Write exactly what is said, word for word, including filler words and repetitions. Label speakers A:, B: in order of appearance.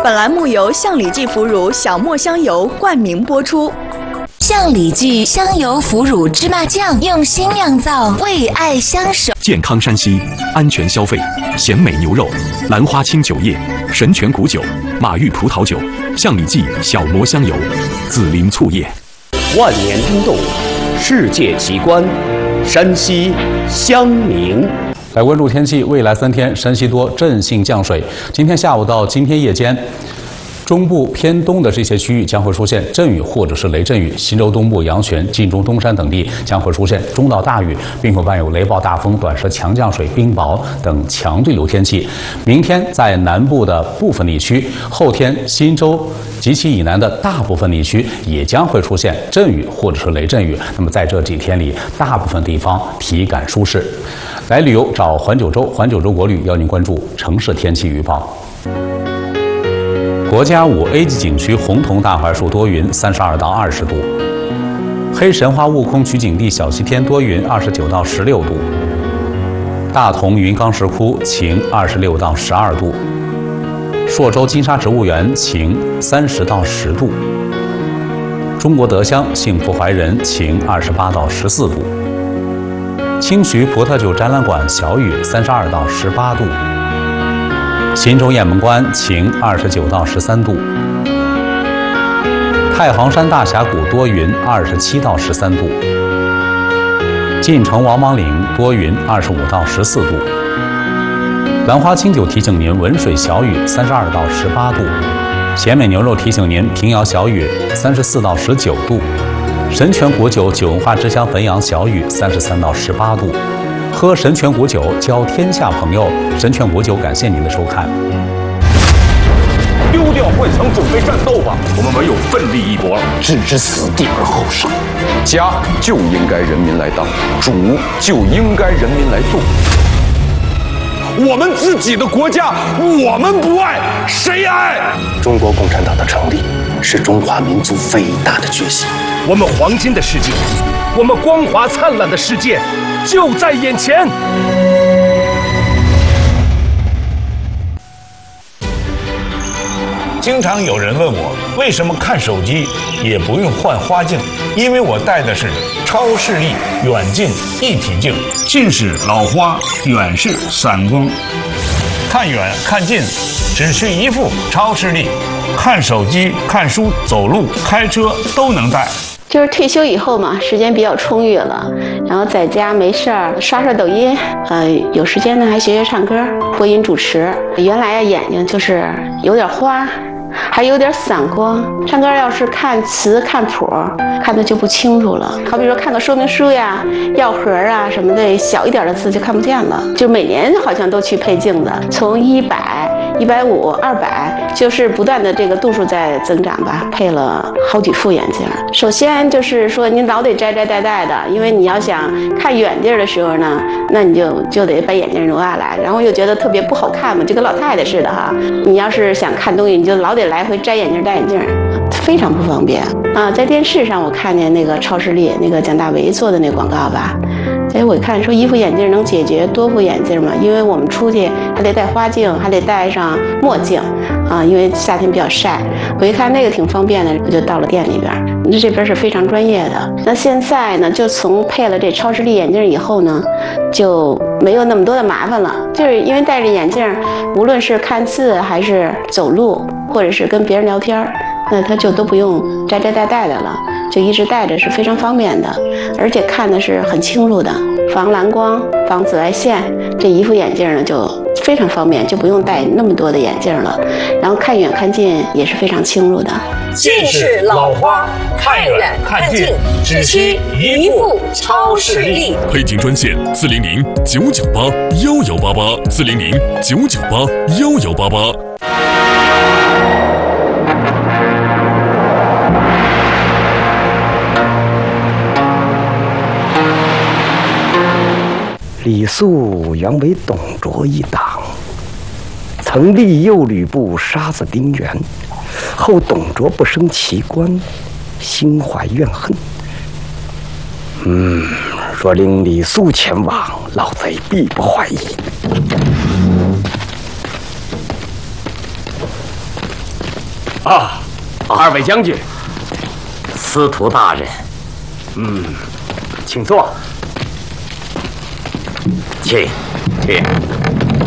A: 本栏目由向李记腐乳小磨香油冠名播出。
B: 向李记香油腐乳芝麻酱用心酿造，为爱相守。
C: 健康山西，安全消费，鲜美牛肉，兰花清酒业，神泉谷酒，马玉葡萄酒，向李记小磨香油，紫菱醋业。
D: 万年冰冻，世界奇观，山西襄宁。
E: 来关注天气，未来三天山西多阵性降水。今天下午到今天夜间，中部偏东的这些区域将会出现阵雨或者是雷阵雨，忻州东部、阳泉、晋中东山等地将会出现中到大雨，并会伴有雷暴、大风、短时强降水、冰雹等强对流天气。明天在南部的部分地区，后天忻州及其以南的大部分地区也将会出现阵雨或者是雷阵雨。那么在这几天里，大部分地方体感舒适。来旅游找环九州，环九州国旅邀您关注城市天气预报。国家五 A 级景区洪桐大槐树多云，三十二到二十度；黑神话悟空取景地小西天多云，二十九到十六度；大同云冈石窟晴，二十六到十二度；朔州金沙植物园晴，三十到十度；中国德乡幸福怀仁晴，二十八到十四度；清徐葡萄酒展览馆小雨，三十二到十八度；忻州雁门关晴，二十九到十三度；太行山大峡谷多云，二十七到十三度；晋城王莽岭多云，二十五到十四度；兰花清酒提醒您文水小雨，三十二到十八度；咸美牛肉提醒您平遥小雨，三十四到十九度；神泉果酒酒文化之乡汾阳小雨，三十三到十八度。喝神泉果酒，交天下朋友。神泉果酒感谢您的收看。
F: 丢掉幻想，准备战斗吧！我们唯有奋力一搏，置之死地而后生。家就应该人民来当，主就应该人民来做。我们自己的国家，我们不爱，谁爱？
G: 中国共产党的成立，是中华民族伟大的觉醒。
H: 我们黄金的世界，我们光华灿烂的世界，就在眼前。
I: 经常有人问我，为什么看手机也不用换花镜？因为我戴的是超视力远近一体镜，近视老花，远视散光。看远看近，只需一副超视力，看手机、看书、走路、开车都能戴。
J: 就是退休以后嘛，时间比较充裕了，然后在家没事儿刷刷抖音，呃，有时间呢还学学唱歌、播音主持。原来呀眼睛就是有点花，还有点散光，唱歌要是看词看谱，看的就不清楚了。好比说看个说明书呀、药盒啊什么的，小一点的字就看不见了。就每年好像都去配镜子，从一百、一百五、二百，就是不断的这个度数在增长吧。配了好几副眼镜。首先就是说你老得摘摘戴戴的，因为你要想看远地儿的时候呢，那你就就得把眼镜挪下来，然后又觉得特别不好看嘛，就跟老太太似的哈。你要是想看东西，你就老得来回摘眼镜戴眼镜，非常不方便啊。在电视上我看见那个超视力那个蒋大为做的那广告吧，哎，我看说一副眼镜能解决多副眼镜嘛，因为我们出去还得戴花镜，还得戴上墨镜啊，因为夏天比较晒。我一看那个挺方便的，我就到了店里边。那这边是非常专业的。那现在呢，就从配了这超视力眼镜以后呢，就没有那么多的麻烦了，就是因为戴着眼镜，无论是看字还是走路，或者是跟别人聊天，那他就都不用摘摘戴戴的了，就一直戴着是非常方便的，而且看的是很清楚的，防蓝光、防紫外线。这一副眼镜呢就非常方便，就不用戴那么多的眼镜了，然后看远看近也是非常清楚的。
K: 近视老花，看远看近只需一副超视力。
L: 配镜专线：四零零九九八幺幺八八，四零零九九八幺幺八八。
G: 李肃原为董卓一党，曾立右吕布杀死丁原，后董卓不升其官，心怀怨恨。嗯，若令李肃前往，老贼必不怀疑。
D: 啊，二位将军，
M: 司徒大人，
D: 嗯，请坐。
M: 请，
D: 请。